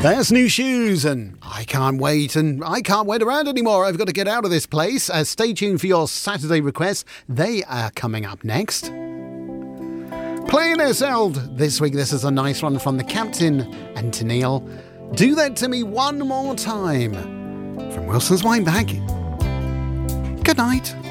There's new shoes, and I can't wait around anymore. I've got to get out of this place. Stay tuned for your Saturday requests. They are coming up next. Playing Ourselves this week. This is a nice one from the Captain and Tennille. Do That To Me One More Time from Wilson's Wine Bag. Good night.